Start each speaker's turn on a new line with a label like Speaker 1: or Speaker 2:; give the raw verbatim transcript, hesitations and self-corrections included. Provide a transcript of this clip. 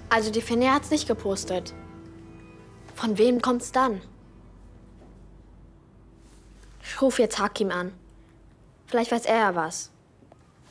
Speaker 1: Also die Finja hat's nicht gepostet. Von wem kommt's dann? Ich rufe jetzt Hakim an. Vielleicht weiß er ja was.